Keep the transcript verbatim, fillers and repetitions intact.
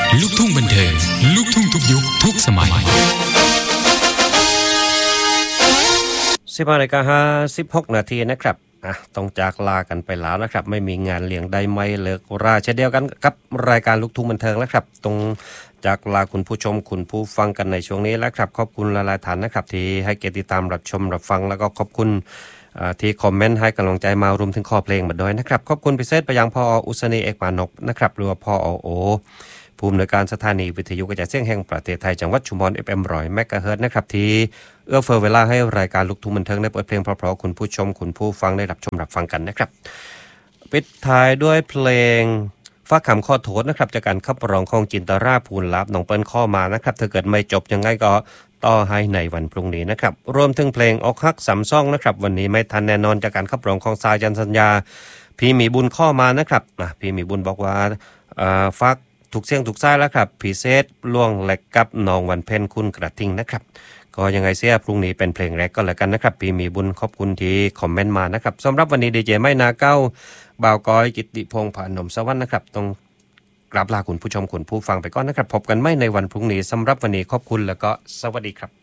ลูกทุ่งบันเทิงลูกทุ่งทุกยุคทุกสมัยสิบห้านาฬิกาห้าสิบหกนาทีนะครับอ่ะต้องจากลากันไปแล้วนะครับไม่มีงานเลี้ยงได้ไม่เลิกราเช่นเดียวกันกับรายการลูกทุ่งบันเทิงแล้วครับตรงจากลาคุณผู้ชมคุณผู้ฟังกันในช่วงนี้แล้วครับขอบคุณหลายๆท่านนะครับที่ให้เกียรติติดตามรับชมรับฟังแล้วก็ขอบคุณที่คอมเมนต์ให้กำลังใจมารวมถึงขอเพลงมาด้วยนะครับขอบคุณพิเศษไปยังพออุษณีเอกมานพนะครับหรือว่าพอโอผู้อำนวยการสถานีวิทยุกระจายเสียงแห่งประเทศไทยจังหวัดชุมพร เอฟ เอ็ม หนึ่งร้อย เมกะเฮิรตซ์นะครับที่เอื้อเฟื้อเวลาให้รายการลูกทุ่งบันเทิงได้เปิดเพลงเพราะๆคุณผู้ชมคุณผู้ฟังได้รับชมรับฟังกันนะครับปิดท้ายด้วยเพลงฟ้าคำข้อโทษนะครับจากการขับร้องของจินตราภูลลับน้องเปิ้ลข้อมานะครับถ้าเกิดไม่จบยังไงก็ต่อให้ในวันพรุ่งนี้นะครับรวมถึงเพลงออกฮักสามซ่องนะครับวันนี้ไม่ทันแน่นอนจากการขับร้องของสายันสัญญาพี่มีบุญข้อมานะครับพี่มีบุญบอกว่าฟักถูกเสียงถูกซ้ายแล้วครับพิเศษล่วงแหลกกับน้องวันเพ็ญคุณกระทิงนะครับก็ยังไงเสียพรุ่งนี้เป็นเพลงแรกก็แล้วกันนะครับพี่มีบุญขอบคุณที่คอมเมนต์มานะครับสำหรับวันนี้ดีเจไม่นาเก้าบ่าวก้อยกิตติพงษ์ผานมสวรรค์นะครับต้องกราบลาคุณผู้ชมคุณผู้ฟังไปก่อนนะครับพบกันไม่ในวันพรุ่งนี้สำหรับวันนี้ขอบคุณแล้วก็สวัสดีครับ